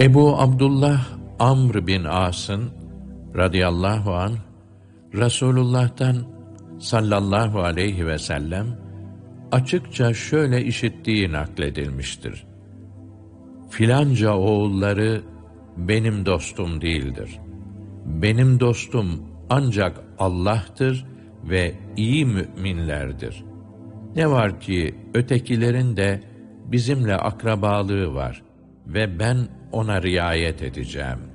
Ebu Abdullah Amr bin As'ın radıyallahu anh, Resulullah'tan sallallahu aleyhi ve sellem açıkça şöyle işittiği nakledilmiştir: Filanca oğulları benim dostum değildir. Benim dostum ancak Allah'tır ve iyi müminlerdir. Ne var ki ötekilerin de bizimle akrabalığı var ve ben ona riayet edeceğim.